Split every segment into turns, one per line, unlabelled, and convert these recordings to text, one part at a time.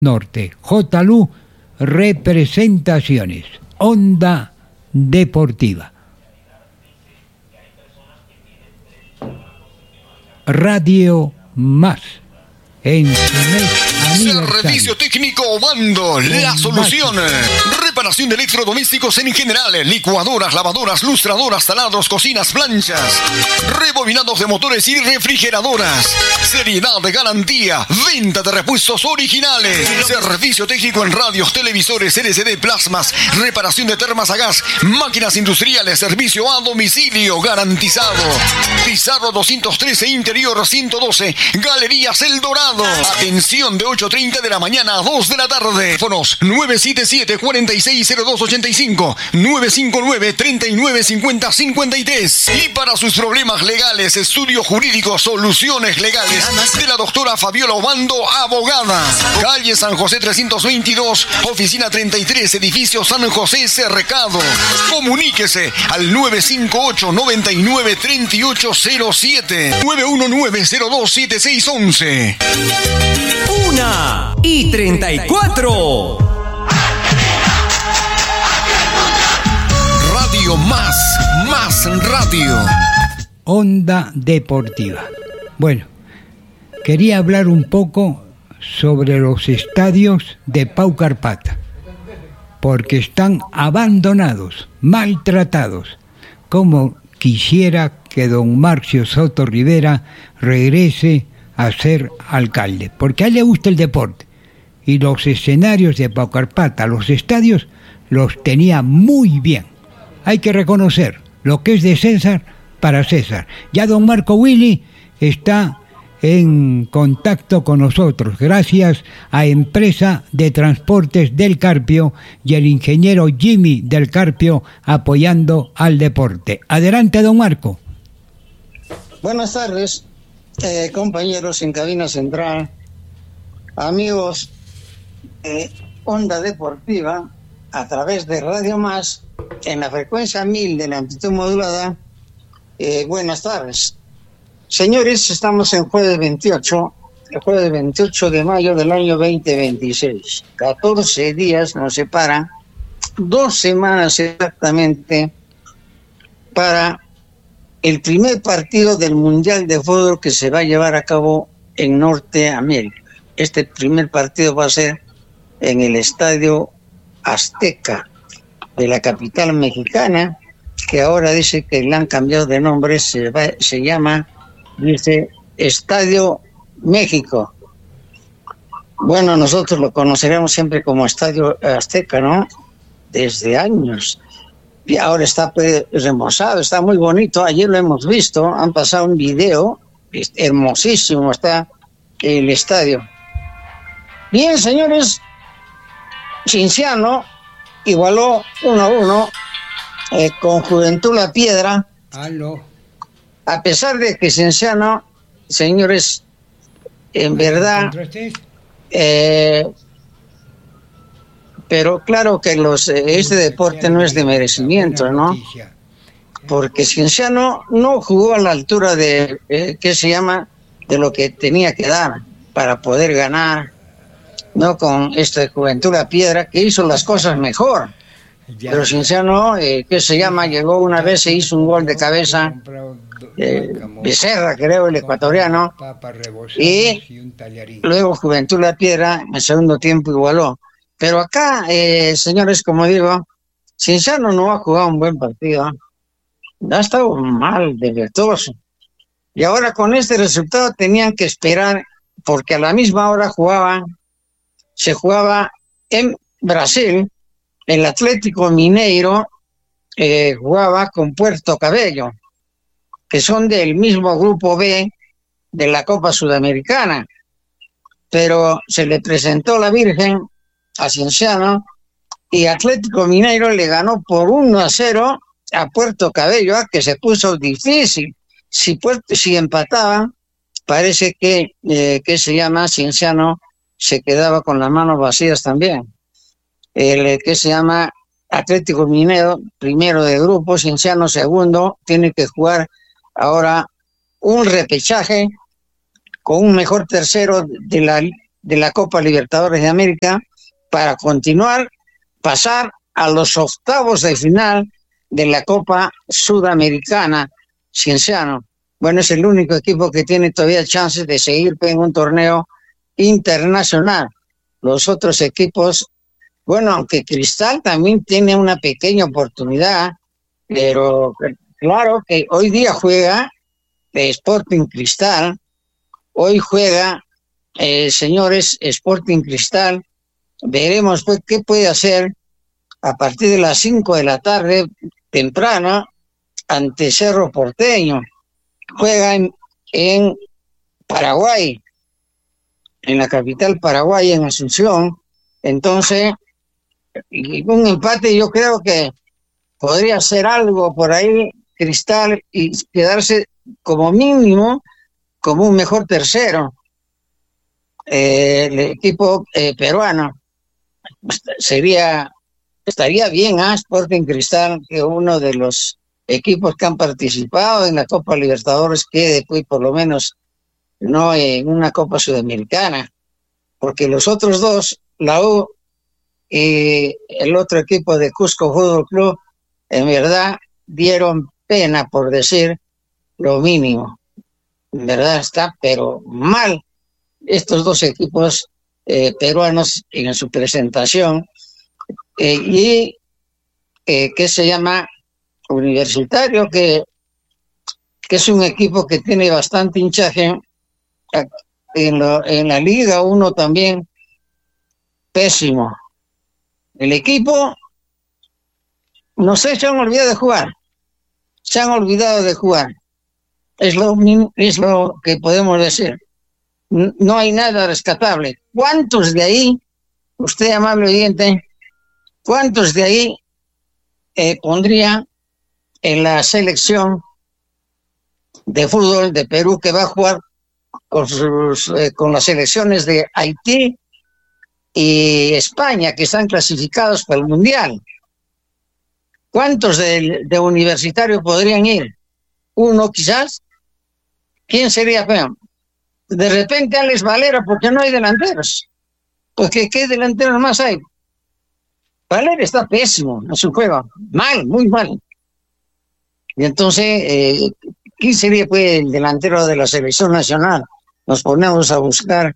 Norte. JLU Representaciones. Onda Deportiva. Radio Más. En su mes aniversario.
Servicio técnico Obando, la solución. Reparación de electrodomésticos en general, licuadoras, lavadoras, lustradoras, taladros, cocinas, planchas, rebobinados de motores y refrigeradoras. Seriedad de garantía, venta de repuestos originales. Servicio técnico en radios, televisores, LCD, plasmas, reparación de termas a gas, máquinas industriales, servicio a domicilio garantizado. Pizarro 213, interior 112, Galerías El Dorado. Atención de 8:30 de la mañana a 2 de la tarde. Teléfonos 977-460285, 959-3950-53. Y para sus problemas legales, estudio jurídico, soluciones legales de la doctora Fabiola Obando, abogada. Calle San José 322, oficina 33, edificio San José Cercado. Comuníquese al 958-993807, 919-027611.
1:34.
Radio Más Radio.
Onda Deportiva. Bueno, quería hablar un poco sobre los estadios de Pau Carpata, porque están abandonados, maltratados. Como quisiera que don Marcio Soto Rivera regrese a ser alcalde, porque a él le gusta el deporte, y los escenarios de Pau Carpata, los estadios, los tenía muy bien. Hay que reconocer lo que es de César para César. Ya don Marco Willy está en contacto con nosotros, gracias a Empresa de Transportes del Carpio y el ingeniero Jimmy del Carpio apoyando al deporte. Adelante, don Marco.
Buenas tardes. Compañeros en cabina central, amigos de Onda Deportiva, a través de Radio Más, en la frecuencia 1000 de la amplitud modulada. Buenas tardes. Señores, estamos en jueves 28 de mayo del año 2026. 14 días nos separan, 2 semanas exactamente, para el primer partido del Mundial de Fútbol que se va a llevar a cabo en Norteamérica. Este primer partido va a ser en el Estadio Azteca de la capital mexicana, que ahora dice que le han cambiado de nombre, se llama, dice, Estadio México. Bueno, nosotros lo conoceremos siempre como Estadio Azteca, ¿no? Desde años. Y ahora está remozado, está muy bonito. Ayer lo hemos visto, han pasado un video, hermosísimo está el estadio. Bien, señores, Cienciano igualó 1-1 con Juventud La Piedra.
Aló.
A pesar de que Cienciano, señores, en verdad, pero claro que este deporte no es de merecimiento, ¿no? Porque Cienciano no jugó a la altura de, de lo que tenía que dar para poder ganar, ¿no? Con Juventud La Piedra, que hizo las cosas mejor. Pero Cienciano, llegó una vez e hizo un gol de cabeza, Becerra, creo, el ecuatoriano, y luego Juventud La Piedra en el segundo tiempo igualó. Pero acá, señores, como digo, Cienciano no ha jugado un buen partido. Ha estado mal, defectuoso. Y ahora con este resultado tenían que esperar, porque a la misma hora se jugaba en Brasil, el Atlético Mineiro jugaba con Puerto Cabello, que son del mismo grupo B de la Copa Sudamericana. Pero se le presentó la Virgen a Cienciano y Atlético Mineiro le ganó por 1-0 a Puerto Cabello, que se puso difícil. Si empataban, parece que Cienciano se quedaba con las manos vacías también. Atlético Mineiro, primero de grupo, Cienciano segundo, tiene que jugar ahora un repechaje con un mejor tercero de la de la Copa Libertadores de América para pasar a los octavos de final de la Copa Sudamericana, Cienciano. Bueno, es el único equipo que tiene todavía chances de seguir en un torneo internacional. Los otros equipos, bueno, aunque Cristal también tiene una pequeña oportunidad, pero claro que hoy día juega Sporting Cristal, hoy juega, señores, Sporting Cristal. Veremos pues qué puede hacer a partir de las 5 de la tarde, temprano, ante Cerro Porteño. Juega en Paraguay, en la capital Paraguay, en Asunción. Entonces, un empate yo creo que podría hacer algo por ahí Cristal y quedarse como mínimo como un mejor tercero. El equipo peruano estaría bien Sporting Cristal, que uno de los equipos que han participado en la Copa Libertadores quede pues por lo menos no en una Copa Sudamericana, porque los otros dos, la U y el otro equipo de Cusco Fútbol Club, en verdad dieron pena, por decir lo mínimo. En verdad está, pero mal, estos dos equipos peruanos en su presentación, y que se llama Universitario, que es un equipo que tiene bastante hinchaje en la Liga 1 también, pésimo. El equipo, no sé, se han olvidado de jugar. Es lo que podemos decir. No hay nada rescatable. ¿Cuántos de ahí, usted amable oyente, cuántos de ahí pondría en la selección de fútbol de Perú, que va a jugar con las selecciones de Haití y España, que están clasificados para el Mundial? ¿Cuántos de Universitario podrían ir? ¿Uno quizás? ¿Quién sería peor? De repente Alex Valera, porque no hay delanteros. Porque ¿qué delanteros más hay? Valera está pésimo en su juego, mal, muy mal. Y entonces, ¿quién sería pues el delantero de la selección nacional? Nos ponemos a buscar,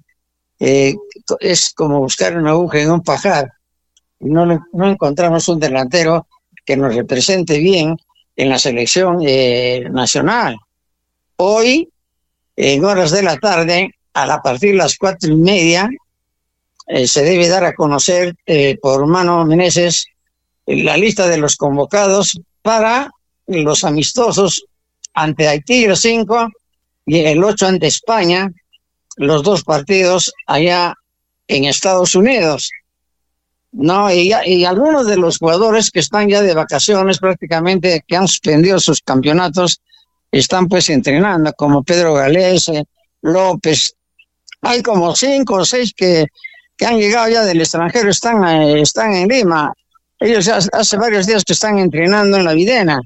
es como buscar una aguja en un pajar. No encontramos un delantero que nos represente bien en la selección nacional. Hoy, en horas de la tarde, a partir de las 4:30, se debe dar a conocer por Mano Meneses la lista de los convocados para los amistosos ante Haití el 5 y el 8 ante España, los dos partidos allá en Estados Unidos. No, y algunos de los jugadores que están ya de vacaciones prácticamente, que han suspendido sus campeonatos, están pues entrenando, como Pedro Galés, López. Hay como 5 o 6 que han llegado ya del extranjero, están en Lima. Ellos ya hace varios días que están entrenando en la Videna.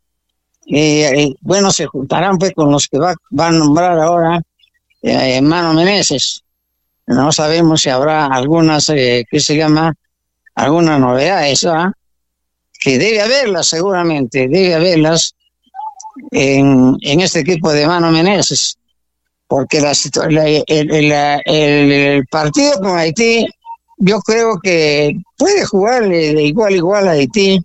Bueno, se juntarán pues con los que va a nombrar ahora Mano Meneses. No sabemos si habrá algunas, algunas novedades, ¿verdad? Que debe haberlas seguramente, en este equipo de Mano Meneses, porque el partido con Haití, yo creo que puede jugar de igual a Haití,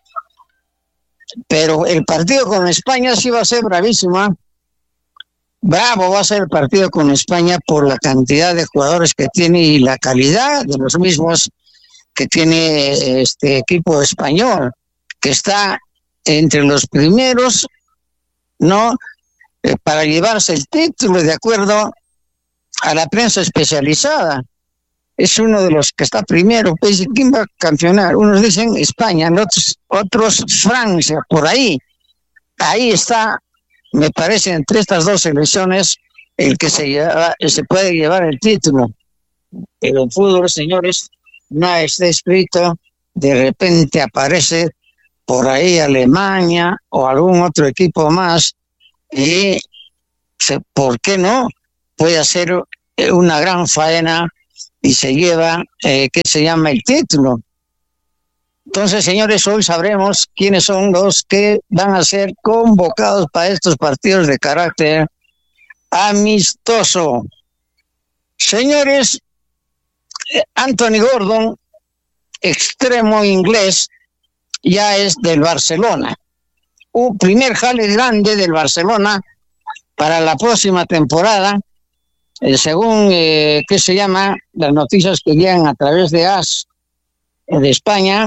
pero el partido con España sí va a ser bravísimo, ¿eh? Bravo va a ser el partido con España por la cantidad de jugadores que tiene y la calidad de los mismos que tiene este equipo español, que está entre los primeros, ¿no? Para llevarse el título, de acuerdo a la prensa especializada. Es uno de los que está primero. Pues, ¿quién va a campeonar? Unos dicen España, otros Francia, por ahí. Ahí está, me parece, entre estas dos selecciones, el que se puede llevar el título. Pero en fútbol, señores, nada está escrito. De repente aparece por ahí Alemania o algún otro equipo más, y ¿por qué no? Puede hacer una gran faena y se lleva, el título. Entonces, señores, hoy sabremos quiénes son los que van a ser convocados para estos partidos de carácter amistoso. Señores, Anthony Gordon, extremo inglés, ya es del Barcelona. Un primer jale grande del Barcelona para la próxima temporada, según las noticias que llegan a través de AS de España,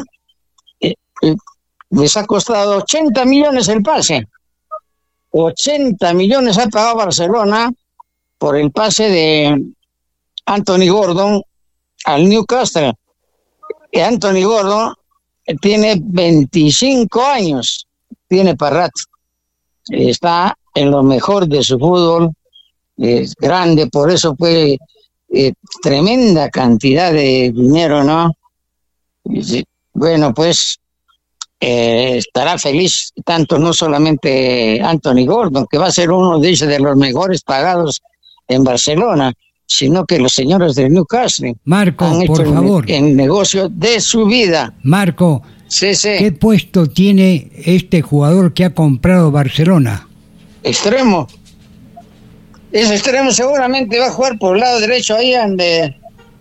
les ha costado 80 millones el pase. 80 millones ha pagado Barcelona por el pase de Anthony Gordon al Newcastle. Y Anthony Gordon tiene 25 años, tiene para rato. Está en lo mejor de su fútbol, es grande, por eso fue tremenda cantidad de dinero, ¿no? Bueno, pues estará feliz tanto no solamente Anthony Gordon, que va a ser uno de los mejores pagados en Barcelona, sino que los señores del Newcastle
Marco,
han
por
hecho
favor,
el negocio de su vida.
Marco,
Sí.
¿qué puesto tiene este jugador que ha comprado Barcelona?
Extremo. Es extremo, seguramente va a jugar por el lado derecho ahí donde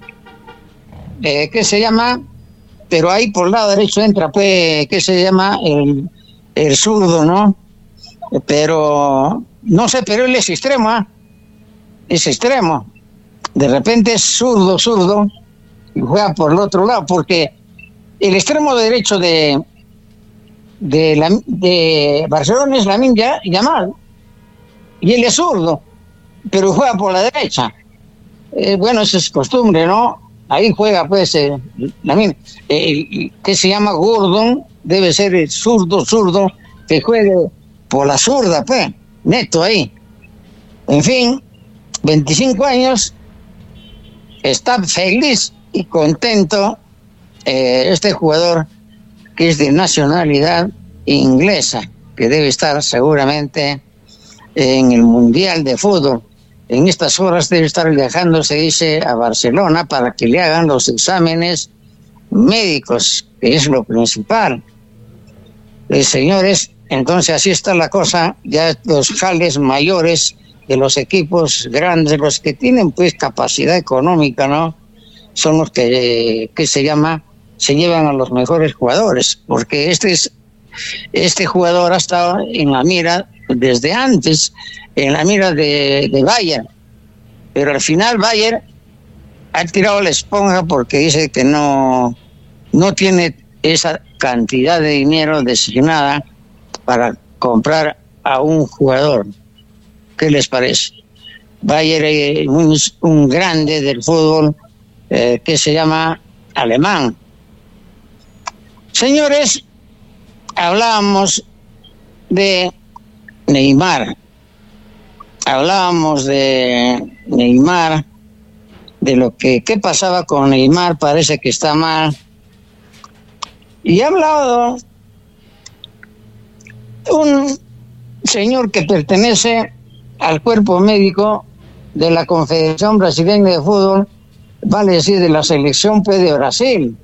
pero ahí por el lado derecho entra pues el zurdo, ¿no? Pero no sé, pero él es extremo, es extremo. De repente es zurdo y juega por el otro lado, porque el extremo derecho de Barcelona es Lamine Yamal, y él es zurdo, pero juega por la derecha. Bueno, eso es costumbre, ¿no? Ahí juega pues Lamine, Gordon, debe ser el zurdo que juegue por la zurda, pues, neto ahí. En fin, 25 años, está feliz y contento este jugador que es de nacionalidad inglesa, que debe estar seguramente en el Mundial de Fútbol. En estas horas debe estar viajando, se dice, a Barcelona para que le hagan los exámenes médicos, que es lo principal. Señores, entonces así está la cosa. Ya los jales mayores de los equipos grandes, los que tienen pues capacidad económica, ¿no? Son los que se llevan a los mejores jugadores, porque este jugador ha estado en la mira desde antes, en la mira de Bayern, pero al final Bayern ha tirado la esponja porque dice que no tiene esa cantidad de dinero designada para comprar a un jugador. ¿Qué les parece? Bayern es un grande del fútbol alemán. Señores, hablábamos de Neymar, de lo que pasaba con Neymar. Parece que está mal, y ha hablado un señor que pertenece al cuerpo médico de la Confederación Brasileña de Fútbol, vale decir, de la selección de Brasil.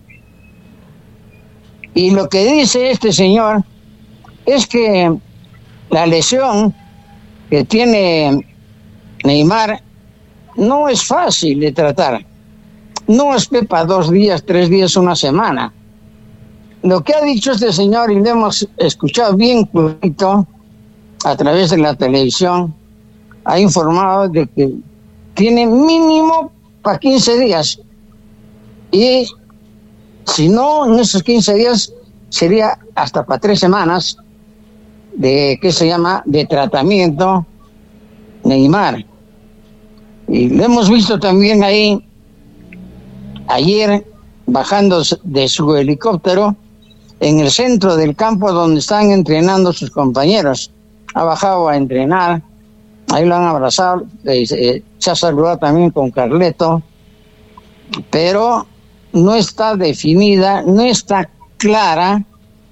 Y lo que dice este señor es que la lesión que tiene Neymar no es fácil de tratar. No es para 2 días, 3 días, una semana. Lo que ha dicho este señor, y lo hemos escuchado bien clarito a través de la televisión, ha informado de que tiene mínimo para 15 días. Y si no, en esos 15 días sería hasta para 3 semanas de tratamiento Neymar. Y lo hemos visto también ahí ayer bajando de su helicóptero en el centro del campo donde están entrenando sus compañeros. Ha bajado a entrenar, ahí lo han abrazado, se ha saludado también con Carleto, pero no está definida, no está clara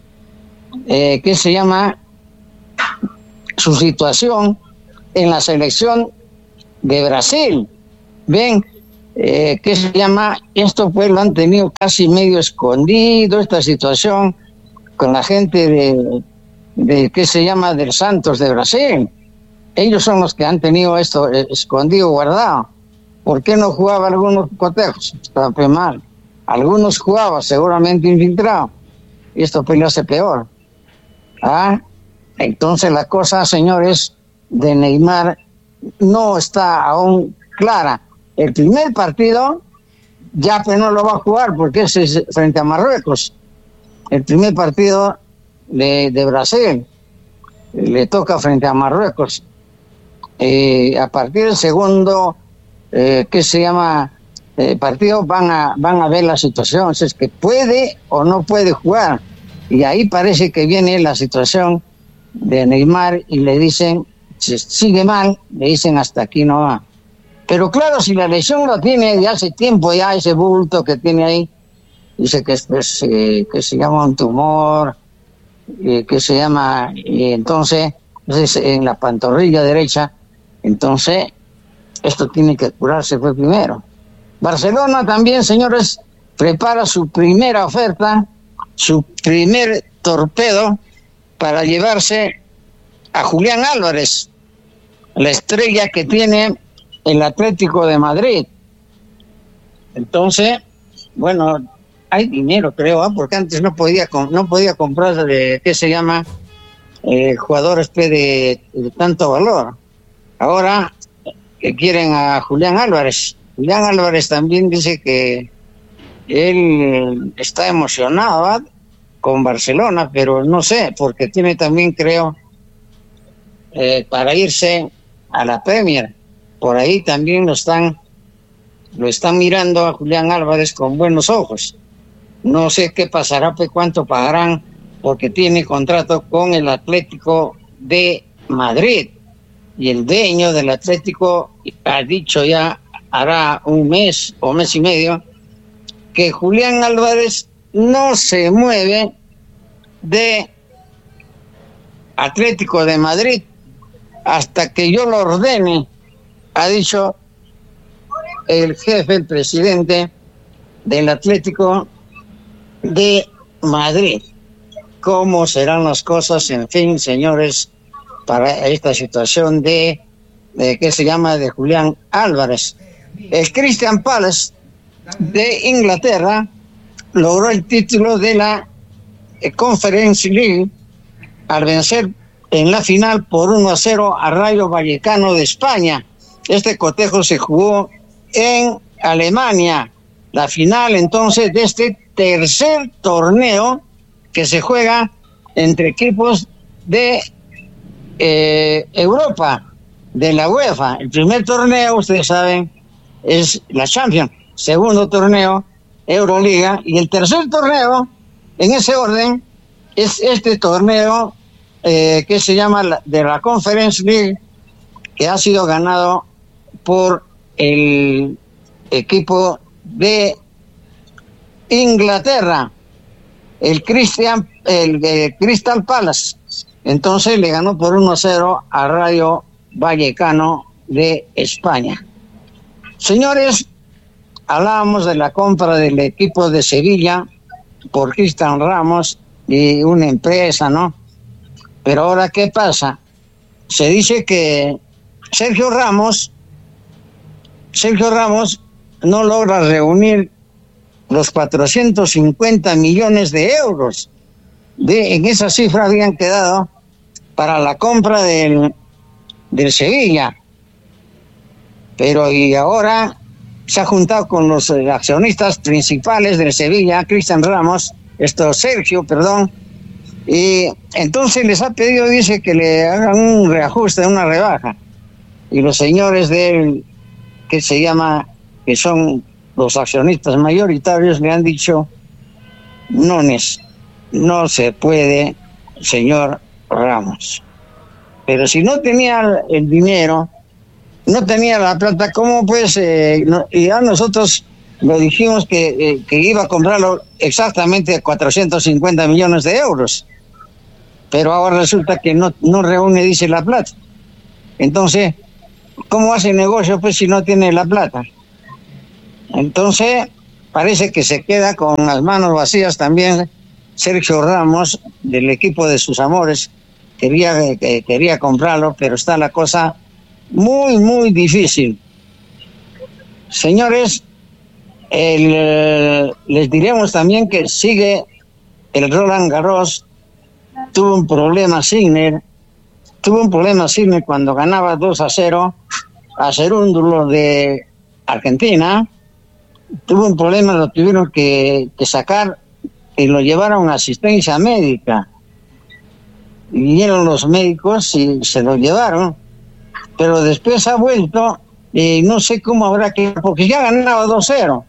su situación en la selección de Brasil. Ven, ¿qué se llama? Esto pues lo han tenido casi medio escondido, esta situación, con la gente de ¿qué se llama? Del Santos de Brasil. Ellos son los que han tenido esto escondido, guardado. ¿Por qué no jugaba algunos cotejos? Estaba pues mal. Algunos jugaban seguramente infiltrados. Y esto pues lo hace peor. Entonces la cosa, señores, de Neymar no está aún clara. El primer partido ya pues no lo va a jugar porque es frente a Marruecos. El primer partido de Brasil le toca frente a Marruecos. A partir del segundo ¿qué se llama? Partido van a ver la situación, si es que puede o no puede jugar. Y ahí parece que viene la situación de Neymar y le dicen, si sigue mal, le dicen hasta aquí no va. Pero claro, si la lesión lo tiene de hace tiempo ya, ese bulto que tiene ahí, dice que que se llama un tumor, que se llama, y entonces en la pantorrilla derecha, entonces esto tiene que curarse fue primero. Barcelona también, señores, prepara su primera oferta, su primer torpedo para llevarse a Julián Álvarez, la estrella que tiene el Atlético de Madrid. Entonces, bueno, hay dinero, creo, porque antes no podía comprar ¿qué se llama? Jugadores de tanto valor. Ahora que quieren a Julián Álvarez. Julián Álvarez también dice que él está emocionado con Barcelona, pero no sé, porque tiene también, creo, para irse a la Premier. Por ahí también lo están mirando a Julián Álvarez con buenos ojos. No sé qué pasará, pues cuánto pagarán, porque tiene contrato con el Atlético de Madrid. Y el dueño del Atlético ha dicho ya, hará un mes o mes y medio, que Julián Álvarez no se mueve de Atlético de Madrid hasta que yo lo ordene, ha dicho el jefe, el presidente del Atlético de Madrid. ¿Cómo serán las cosas? En fin, señores, para esta situación de ¿qué se llama? De Julián Álvarez. El Crystal Palace de Inglaterra logró el título de la Conference League al vencer en la final por 1-0 a Rayo Vallecano de España. Este cotejo se jugó en Alemania. La final entonces de este tercer torneo que se juega entre equipos de Europa, de la UEFA. El primer torneo, ustedes saben, es la Champions. Segundo torneo, Euroliga. Y el tercer torneo, en ese orden, es este torneo que se llama de la Conference League, que ha sido ganado por el equipo de Inglaterra, el Crystal Palace. Entonces le ganó por 1-0 a Rayo Vallecano de España. Señores, hablábamos de la compra del equipo de Sevilla por Cristian Ramos y una empresa, ¿no? Pero ahora, ¿qué pasa? Se dice que Sergio Ramos no logra reunir los 450 millones de euros. En esa cifra habían quedado para la compra del Sevilla. Pero y ahora se ha juntado con los accionistas principales del Sevilla, Sergio, y entonces les ha pedido, dice, que le hagan un reajuste, una rebaja. Y los señores que son los accionistas mayoritarios, le han dicho, no se puede, señor Ramos. Pero si no tenía el dinero, no tenía la plata, ¿cómo pues? Y ya nosotros lo dijimos que iba a comprarlo exactamente 450 millones de euros. Pero ahora resulta que no reúne, dice, la plata. Entonces, ¿cómo hace negocio pues si no tiene la plata? Entonces, parece que se queda con las manos vacías también Sergio Ramos, del equipo de sus amores. Quería comprarlo, pero está la cosa muy, muy difícil. Señores, les diremos también que sigue el Roland Garros. Tuvo un problema Sinner cuando ganaba 2-0 a Cerúndulo de Argentina. Tuvo un problema, lo tuvieron que sacar y lo llevaron a asistencia médica. Vinieron los médicos y se lo llevaron, pero después ha vuelto y no sé cómo habrá que, porque ya ganaba 2-0,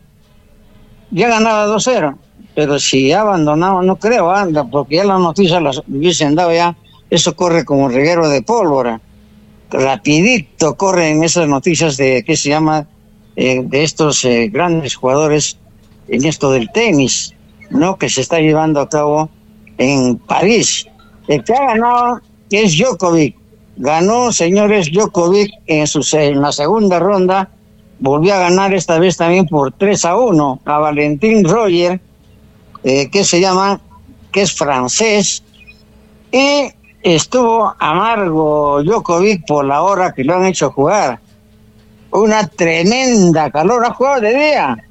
pero si ha abandonado, no creo, anda, porque ya las noticias las hubiesen dado ya, eso corre como reguero de pólvora, rapidito corren esas noticias de, ¿qué se llama?, de estos grandes jugadores en esto del tenis, ¿no?, que se está llevando a cabo en París. El que ha ganado es Djokovic. Ganó, señores, Djokovic en la segunda ronda. Volvió a ganar esta vez también por 3-1 a Valentín Roger, que es francés. Y estuvo amargo Djokovic por la hora que lo han hecho jugar. Una tremenda calor, ha jugado de día.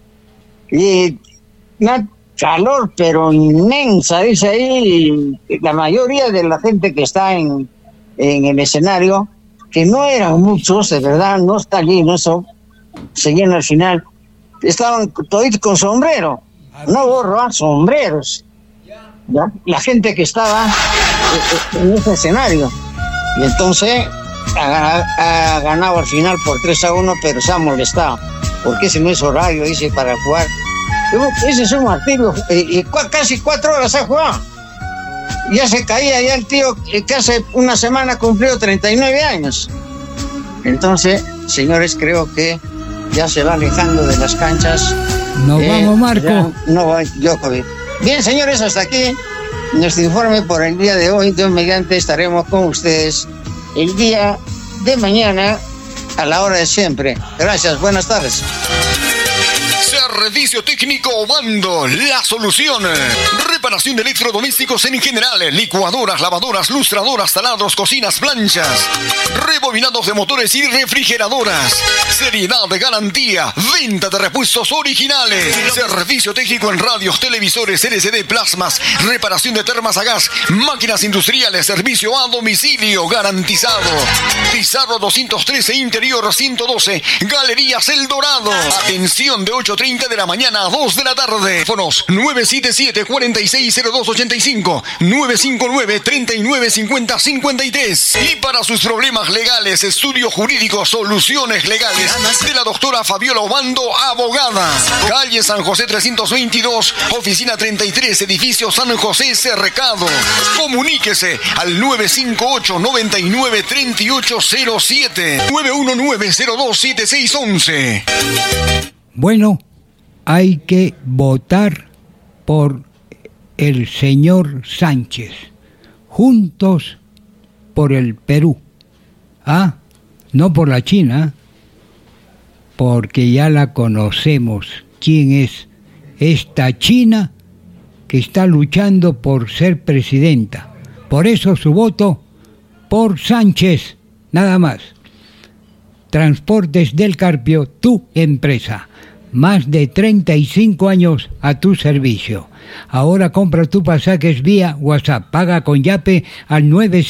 Y una calor, pero inmensa, dice ahí, la mayoría de la gente que está en el escenario, que no eran muchos, de verdad, no está allí, no son, seguían al final, estaban todos con sombrero, no gorro, sombreros, ¿ya? La gente que estaba en ese escenario, y entonces ha ganado al final por 3-1, pero se ha molestado, porque ese no es horario, dice, para jugar. Ese es un martirio, y casi 4 horas ha jugado. Ya se caía ya el tío que hace una semana cumplió 39 años. Entonces, señores, creo que ya se va alejando de las canchas.
Nos vamos, Marco.
No va Djokovic. Bien, señores, hasta aquí nuestro informe por el día de hoy. Dios mediante, estaremos con ustedes el día de mañana a la hora de siempre. Gracias, buenas tardes.
Servicio técnico Obando, la solución. Reparación de electrodomésticos en general, licuadoras, lavadoras, lustradoras, taladros, cocinas, planchas, rebobinados de motores y refrigeradoras. Seriedad de garantía, venta de repuestos originales. Servicio técnico en radios, televisores, LCD, plasmas, reparación de termas a gas, máquinas industriales, servicio a domicilio garantizado. Pizarro 213, interior 112, Galerías El Dorado. Atención de 8:30 de la mañana a 2 de la tarde. Teléfonos 977-460285, 959-3950-53. Y para sus problemas legales, estudio jurídico, soluciones legales de la doctora Fabiola Obando, abogada. Calle San José 322, oficina 33, edificio San José Cercado. Comuníquese al 958-993807, 919-027611.
Bueno, hay que votar por el señor Sánchez. Juntos por el Perú. No por la China, porque ya la conocemos. ¿Quién es esta China que está luchando por ser presidenta? Por eso su voto por Sánchez, nada más. Transportes del Carpio, tu empresa. Más de 35 años a tu servicio. Ahora compra tus pasajes vía WhatsApp. Paga con Yape al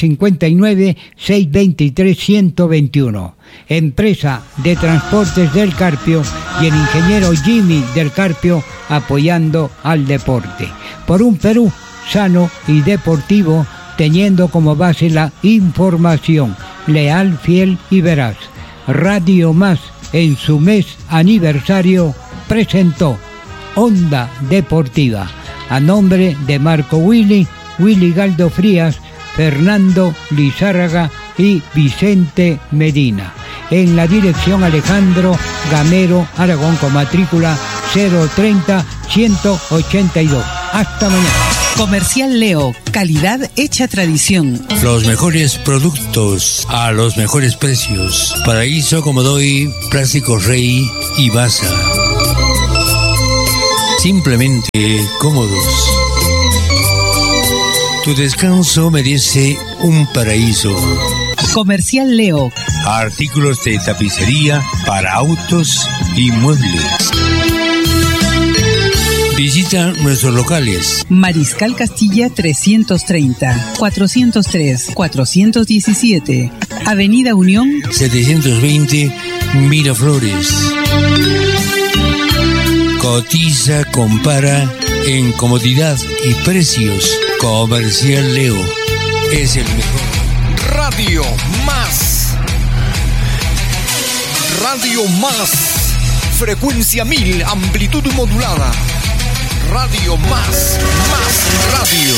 959-623-121. Empresa de Transportes del Carpio y el ingeniero Jimmy del Carpio apoyando al deporte. Por un Perú sano y deportivo, teniendo como base la información leal, fiel y veraz. Radio Más, en su mes aniversario, presentó Onda Deportiva, a nombre de Marco Willy Galdo Frías, Fernando Lizárraga y Vicente Medina. En la dirección Alejandro Gamero Aragón, con matrícula 030-182. Hasta mañana.
Comercial Leo, calidad hecha tradición.
Los mejores productos a los mejores precios. Paraíso, Comodoy, Plástico Rey y Baza. simplemente cómodos. Tu descanso merece un paraíso.
Comercial Leo.
Artículos de tapicería para autos y muebles. Visita nuestros locales.
Mariscal Castilla 330, 403, 417. Avenida Unión
720 Miraflores. Cotiza, compara en comodidad y precios. Comercial Leo es el mejor.
Radio Más. Radio Más. Frecuencia 1000, amplitud modulada. Radio Más. Más radio.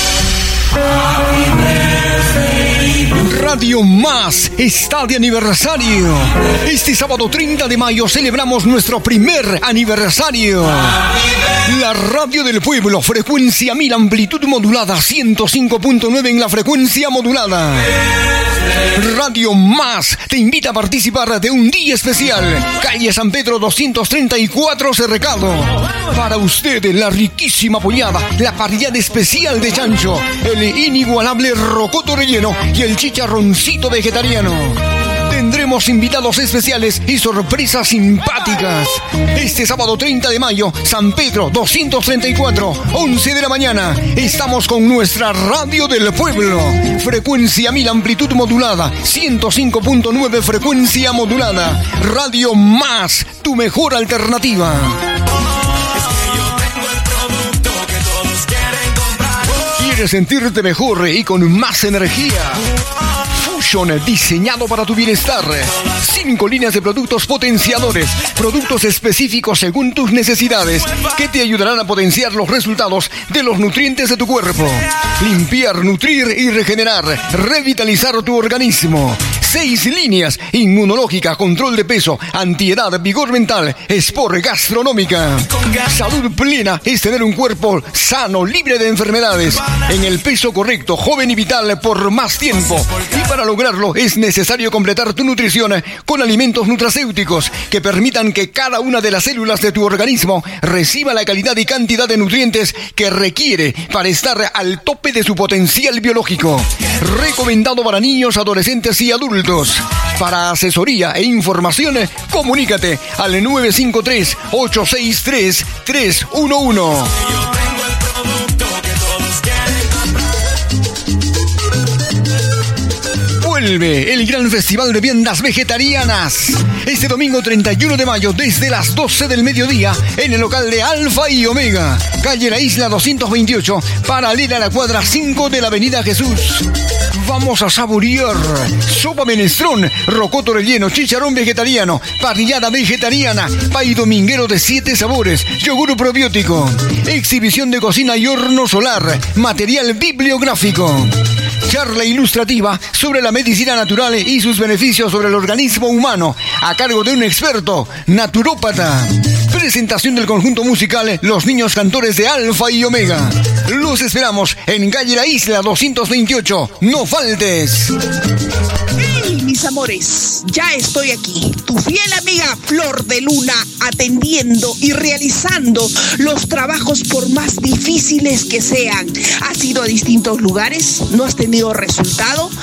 Radio Más está de aniversario. Este sábado 30 de mayo celebramos nuestro primer aniversario. La radio del pueblo, frecuencia 1000, amplitud modulada, 105.9 en la frecuencia modulada. Radio Más te invita a participar de un día especial. Calle San Pedro 234 Cerrecado. Para usted la riquísima pollada, la parrillada especial de chancho, el inigualable rocoto relleno y el chicharroncito vegetariano. Tendremos invitados especiales y sorpresas simpáticas. Este sábado 30 de mayo, San Pedro 234, 11 de la mañana. Estamos con nuestra radio del pueblo. Frecuencia 1000, amplitud modulada, 105.9 frecuencia modulada. Radio Más, tu mejor alternativa. ¿Quieres sentirte mejor y con más energía? Fusion, diseñado para tu bienestar. 5 líneas de productos potenciadores, productos específicos según tus necesidades, que te ayudarán a potenciar los resultados de los nutrientes de tu cuerpo. Limpiar, nutrir y regenerar, revitalizar tu organismo. 6 líneas: inmunológica, control de peso, antiedad, vigor mental, sport, gastronómica. Salud plena es tener un cuerpo sano, libre de enfermedades, en el peso correcto, joven y vital por más tiempo. Y para lograrlo es necesario completar tu nutrición con alimentos nutracéuticos que permitan que cada una de las células de tu organismo reciba la calidad y cantidad de nutrientes que requiere para estar al tope de su potencial biológico. Recomendado para niños, adolescentes y adultos. Para asesoría e información, comunícate al 953-863-311. Vuelve el gran festival de viandas vegetarianas. Este domingo 31 de mayo desde las 12 del mediodía en el local de Alfa y Omega, calle La Isla 228, paralela a la cuadra 5 de la Avenida Jesús. Vamos a saborear sopa menestrón, rocoto relleno, chicharrón vegetariano, parrillada vegetariana, pay dominguero de 7 sabores, yogur probiótico, exhibición de cocina y horno solar, material bibliográfico. Charla ilustrativa sobre la medicina natural y sus beneficios sobre el organismo humano, a cargo de un experto naturópata. Presentación del conjunto musical Los Niños Cantores de Alfa y Omega. Los esperamos en calle La Isla 228. No faltes.
¡Hey, mis amores! Ya estoy aquí, tu fiel amiga Flor de Luna, atendiendo y realizando los trabajos por más difíciles que sean. ¿Has ido a distintos lugares? ¿No has tenido resultado?